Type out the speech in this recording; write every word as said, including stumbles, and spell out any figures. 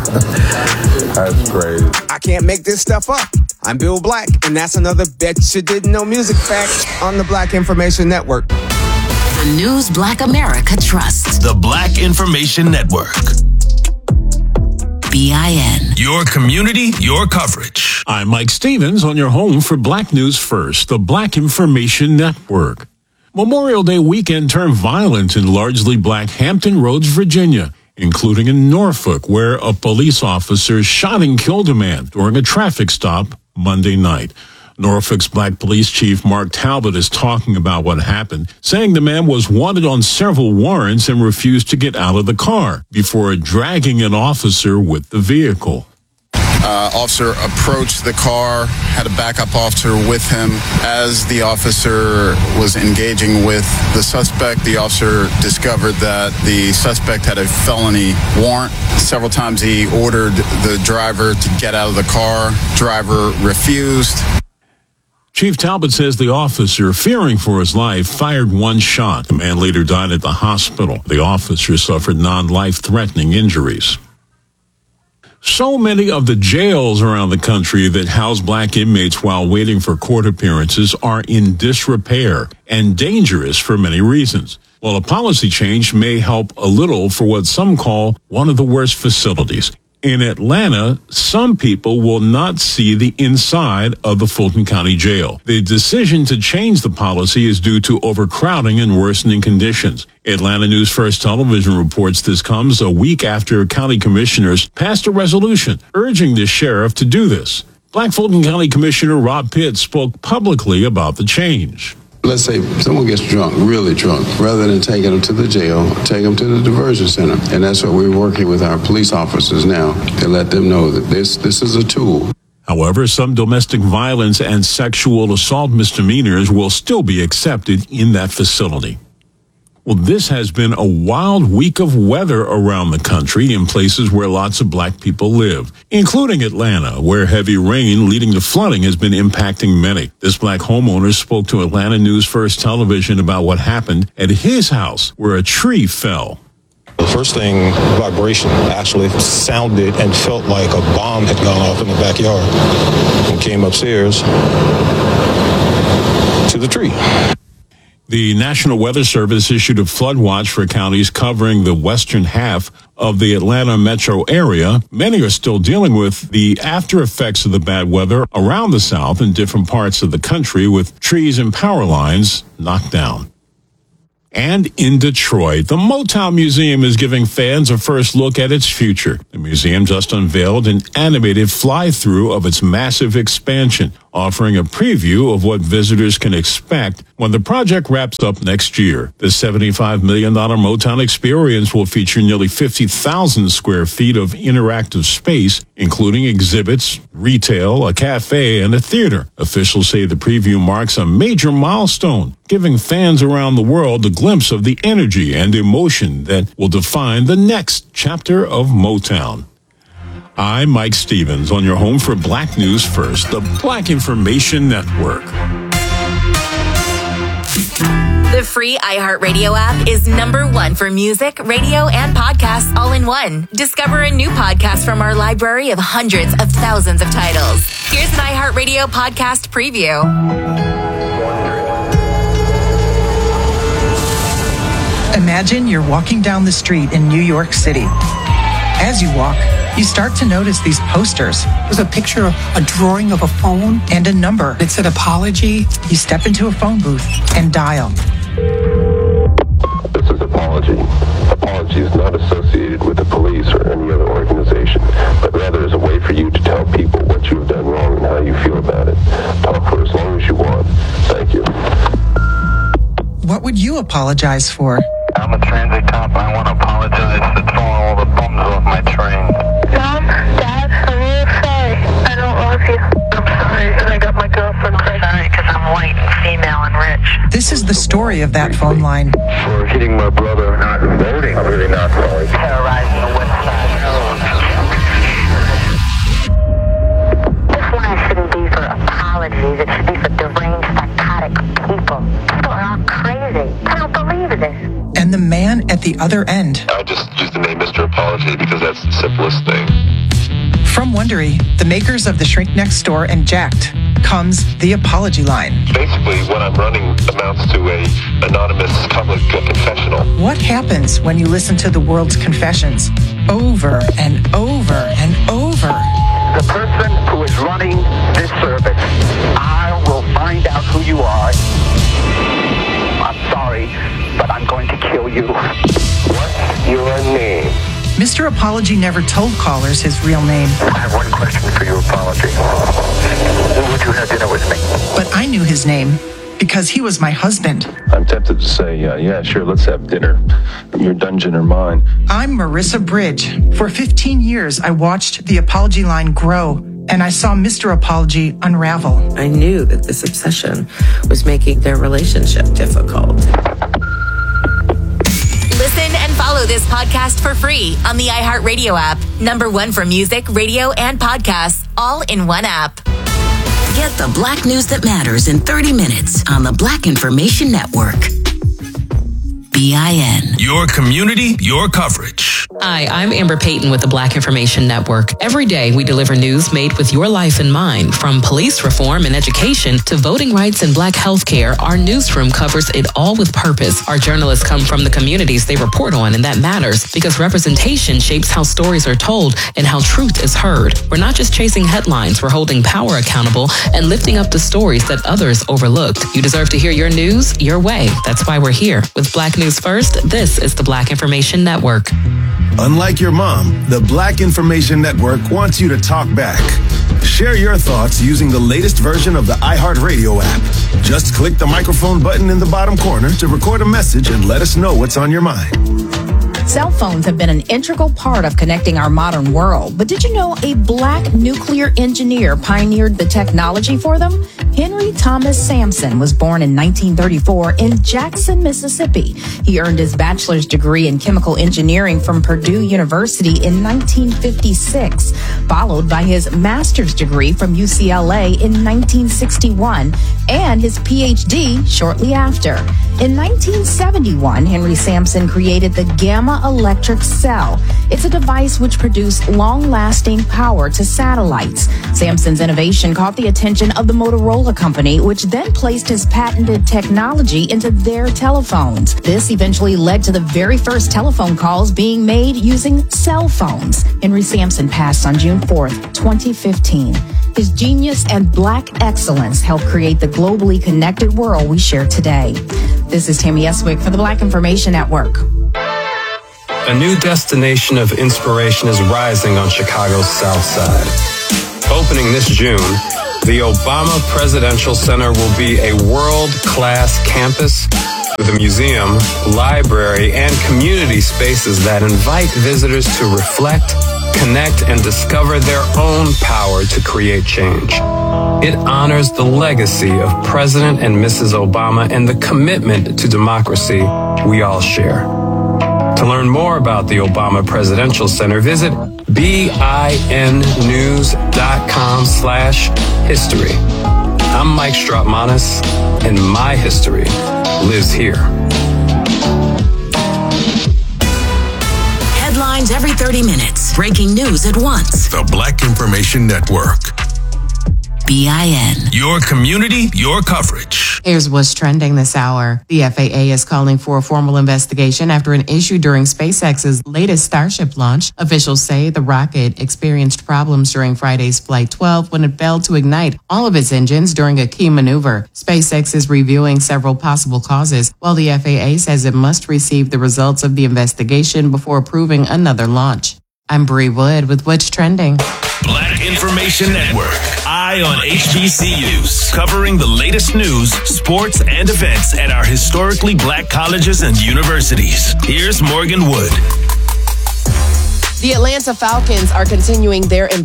That's great. I can't make this stuff up. I'm Bill Black, and that's another Bet You Didn't Know music fact on the Black Information Network. The News Black America trusts. The Black Information Network. B I N. Your community, your coverage. I'm Mike Stevens on your home for Black News First, the Black Information Network. Memorial Day weekend turned violent in largely black Hampton Roads, Virginia, including in Norfolk, where a police officer shot and killed a man during a traffic stop Monday night. Norfolk's Black Police Chief Mark Talbot is talking about what happened, saying the man was wanted on several warrants and refused to get out of the car before dragging an officer with the vehicle. Uh, officer approached the car, had a backup officer with him. As the officer was engaging with the suspect, the officer discovered that the suspect had a felony warrant. Several times he ordered the driver to get out of the car. Driver refused. Chief Talbot says the officer, fearing for his life, fired one shot. The man later died at the hospital. The officer suffered non-life-threatening injuries. So many of the jails around the country that house black inmates while waiting for court appearances are in disrepair and dangerous for many reasons. Well, a policy change may help a little for what some call one of the worst facilities. In Atlanta, some people will not see the inside of the Fulton County Jail. The decision to change the policy is due to overcrowding and worsening conditions. Atlanta News First Television reports this comes a week after county commissioners passed a resolution urging the sheriff to do this. Black Fulton County Commissioner Rob Pitt spoke publicly about the change. Let's say someone gets drunk, really drunk, rather than taking them to the jail, take them to the diversion center. And that's what we're working with our police officers now, to let them know that this this is a tool. However, some domestic violence and sexual assault misdemeanors will still be accepted in that facility. Well, this has been a wild week of weather around the country in places where lots of black people live, including Atlanta, where heavy rain leading to flooding has been impacting many. This black homeowner spoke to Atlanta News First Television about what happened at his house, where a tree fell. The first thing, vibration, actually sounded and felt like a bomb had gone off in the backyard and came upstairs to the tree. The National Weather Service issued a flood watch for counties covering the western half of the Atlanta metro area. Many are still dealing with the after effects of the bad weather around the South and different parts of the country, with trees and power lines knocked down. And in Detroit, the Motown Museum is giving fans a first look at its future. The museum just unveiled an animated fly-through of its massive expansion, offering a preview of what visitors can expect when the project wraps up next year. The seventy-five million dollars Motown experience will feature nearly fifty thousand square feet of interactive space, including exhibits, retail, a cafe, and a theater. Officials say the preview marks a major milestone, giving fans around the world a glimpse of the energy and emotion that will define the next chapter of Motown. I'm Mike Stevens on your home for Black News First, the Black Information Network. The free iHeartRadio app is number one for music, radio, and podcasts all in one. Discover a new podcast from our library of hundreds of thousands of titles. Here's an iHeartRadio podcast preview. Imagine you're walking down the street in New York City. As you walk, you start to notice these posters. There's a picture of a drawing of a phone and a number. It said apology. You step into a phone booth and dial. This is Apology. Apology is not associated with the police or any other organization, but rather is a way for you to tell people what you have done wrong and how you feel about it. Talk for as long as you want. Thank you. What would you apologize for? I'm a transit cop. I want to apologize for throwing all the bums off my train. Mom, Dad, I'm really sorry. I don't love you. I'm sorry, and I got my girlfriend pregnant. Sorry, because I'm white, female, and rich. This is the story of that phone line. For hitting my brother, not voting. I'm really not sorry. Terrorizing the West Side. This line shouldn't be for apologies. It should be for deranged, psychotic people. People are all crazy. I don't believe this. And the man at the other end. I just use the name Mister Apology because that's the simplest thing. From Wondery, the makers of The Shrink Next Door and Jacked, comes The Apology Line. Basically, what I'm running amounts to a anonymous public uh, confessional. What happens when you listen to the world's confessions over and over and over? The person who is running this service, I will find out who you are. I'm sorry, but I'm going to kill you. What's your name? Mister Apology never told callers his real name. I have one question for you, Apology. Would you have dinner with me? But I knew his name because he was my husband. I'm tempted to say, uh, yeah, sure, let's have dinner. Your dungeon or mine. I'm Marissa Bridge. For fifteen years, I watched The Apology Line grow, and I saw Mister Apology unravel. I knew that this obsession was making their relationship difficult. Listen and follow this podcast for free on the iHeartRadio app. Number one for music, radio, and podcasts, all in one app. Get the Black news that matters in thirty minutes on the Black Information Network. B I N. Your community, your coverage. Hi, I'm Amber Payton with the Black Information Network. Every day we deliver news made with your life in mind. From police reform and education to voting rights and Black health care, our newsroom covers it all with purpose. Our journalists come from the communities they report on, and that matters because representation shapes how stories are told and how truth is heard. We're not just chasing headlines, we're holding power accountable and lifting up the stories that others overlooked. You deserve to hear your news your way. That's why we're here. With Black News First, this is the Black Information Network. Unlike your mom, the Black Information Network wants you to talk back. Share your thoughts using the latest version of the iHeartRadio app. Just click the microphone button in the bottom corner to record a message and let us know what's on your mind. Cell phones have been an integral part of connecting our modern world. But did you know a Black nuclear engineer pioneered the technology for them? Henry Thomas Sampson was born in nineteen thirty-four in Jackson, Mississippi. He earned his bachelor's degree in chemical engineering from Purdue University in nineteen fifty-six, followed by his master's degree from U C L A in nineteen sixty-one and his P H D shortly after. In nineteen seventy-one, Henry Sampson created the Gamma Electric Cell. It's a device which produced long-lasting power to satellites. Sampson's innovation caught the attention of the Motorola Company, which then placed his patented technology into their telephones. This eventually led to the very first telephone calls being made using cell phones. Henry Sampson passed on June fourth, twenty fifteen. His genius and Black excellence helped create the globally connected world we share today. This is Tammy Eswick for the Black Information Network. A new destination of inspiration is rising on Chicago's South Side. Opening this June, the Obama Presidential Center will be a world-class campus with a museum, library, and community spaces that invite visitors to reflect, connect, and discover their own power to create change. It honors the legacy of President and Missus Obama and the commitment to democracy we all share. To learn more about the Obama Presidential Center, visit B I N news dot com slash history. I'm Mike Strautmanis, and my history lives here. Headlines every thirty minutes. Breaking news at once. The Black Information Network. B I N. Your community, your coverage. Here's what's trending this hour. The F A A is calling for a formal investigation after an issue during SpaceX's latest Starship launch. Officials say the rocket experienced problems during Friday's Flight twelve when it failed to ignite all of its engines during a key maneuver. SpaceX is reviewing several possible causes, while the F A A says it must receive the results of the investigation before approving another launch. I'm Bree Wood with What's Trending. Black Information Network. Eye on H B C Us. Covering the latest news, sports, and events at our historically Black colleges and universities. Here's Morgan Wood. The Atlanta Falcons are continuing their